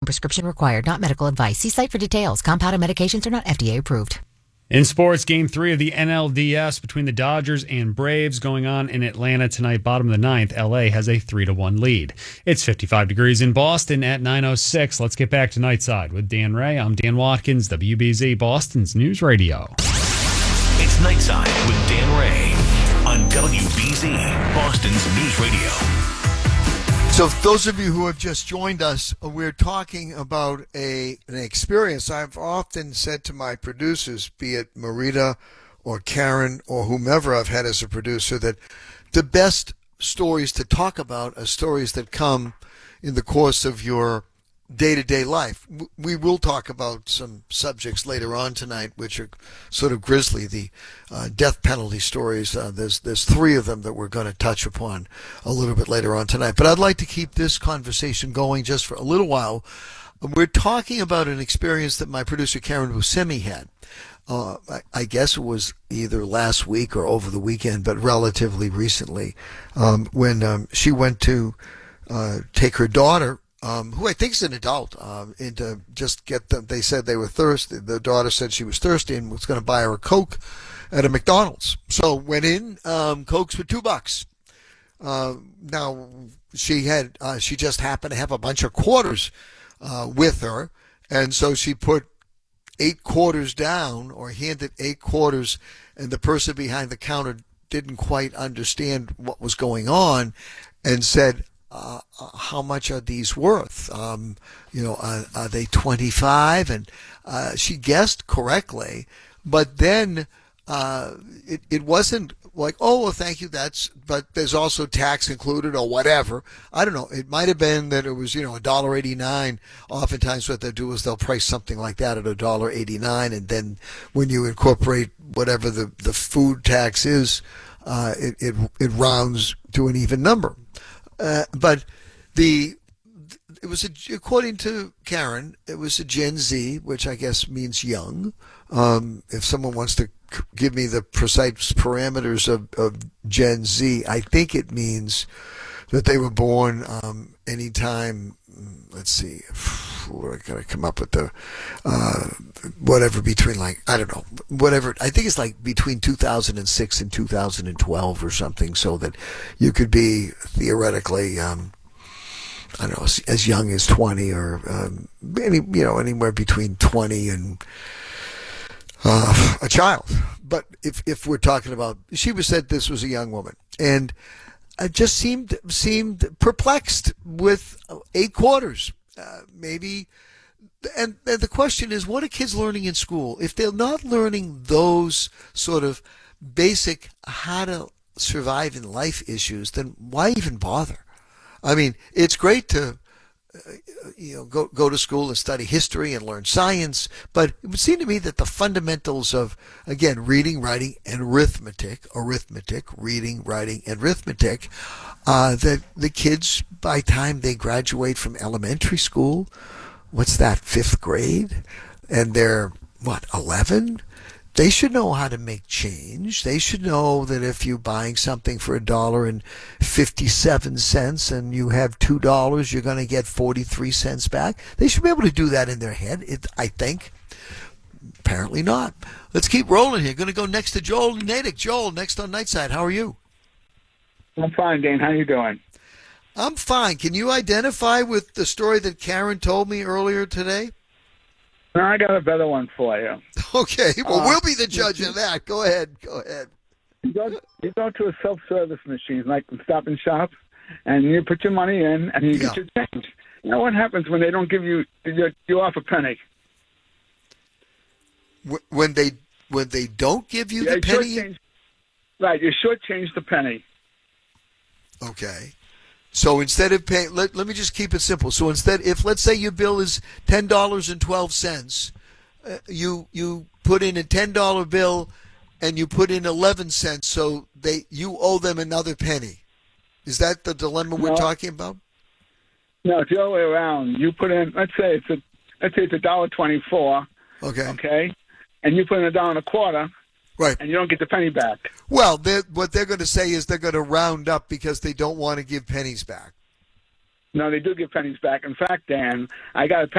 prescription required, not medical advice. See site for details. Compounded medications are not FDA approved. In sports, Game 3 of the NLDS between the Dodgers and Braves going on in Atlanta tonight. Bottom of the ninth, LA has a 3-1 lead. It's 55 degrees in Boston at 9:06. Let's get back to Nightside with Dan Ray. I'm Dan Watkins, WBZ, Boston's News Radio. It's Nightside with Dan Ray on WBZ, Boston's News Radio. So for those of you who have just joined us, we're talking about an experience. I've often said to my producers, be it Marita or Karen or whomever I've had as a producer, that the best stories to talk about are stories that come in the course of your day-to-day life. We will talk about some subjects later on tonight which are sort of grisly, the death penalty stories. There's three of them that we're going to touch upon a little bit later on tonight. But I'd like to keep this conversation going just for a little while. We're talking about an experience that my producer Karen Buscemi had. I guess it was either last week or over the weekend, but relatively recently, when she went to take her daughter, who I think is an adult, and to just get them. They said they were thirsty. The daughter said she was thirsty and was going to buy her a Coke at a McDonald's. So went in. Cokes for $2. Now she just happened to have a bunch of quarters with her, and so she put 8 quarters down, or handed 8 quarters, and the person behind the counter didn't quite understand what was going on, and said, how much are these worth? Are they 25? And she guessed correctly, but then it wasn't like, oh, well, thank you. But there's also tax included or whatever. I don't know. It might have been that it was, $1.89. Oftentimes what they'll do is they'll price something like that at $1.89. And then when you incorporate whatever the food tax is, it rounds to an even number. But it was according to Karen, it was a Gen Z, which I guess means young. If someone wants to give me the precise parameters of Gen Z, I think it means that they were born anytime. Let's see, I gotta come up with the whatever between, like, I don't know, whatever. I think it's like between 2006 and 2012 or something, so that you could be theoretically, I don't know, as young as 20 or anywhere between 20 and a child. But if we're talking about, she was said this was a young woman, and I just seemed perplexed with 8 quarters, maybe. And the question is, what are kids learning in school? If they're not learning those sort of basic how to survive in life issues, then why even bother? I mean, it's great to go to school and study history and learn science, but it would seem to me that the fundamentals of, again, reading, writing, and arithmetic, reading, writing, and arithmetic, that the kids, by the time they graduate from elementary school, what's that, 5th grade, and they're, 11? They should know how to make change. They should know that if you're buying something for $1.57 and you have $2, you're going to get 43 cents back. They should be able to do that in their head, I think. Apparently not. Let's keep rolling here. Going to go next to Joel Natick. Joel, next on Nightside. How are you? I'm fine, Dane. How you doing? I'm fine. Can you identify with the story that Karen told me earlier today? No, I got a better one for you. Okay. Well, we'll be the judge of that. Go ahead. You go to a self-service machine, like Stop and Shop, and you put your money in, and you get your change. You know what happens when they don't give you off a penny? When they don't give you the penny? Right, you shortchange the penny. Okay. So instead of paying, let me just keep it simple. So instead, if let's say your bill is $10.12, you put in a $10 bill and you put in 11 cents, so you owe them another penny. Is that the dilemma we're talking about? No, it's the other way around. You put in, let's say it's $1.24. Okay. And you put in $1.25. Right. And you don't get the penny back. Well, what they're going to say is they're going to round up because they don't want to give pennies back. No, they do give pennies back. In fact, Dan, I got a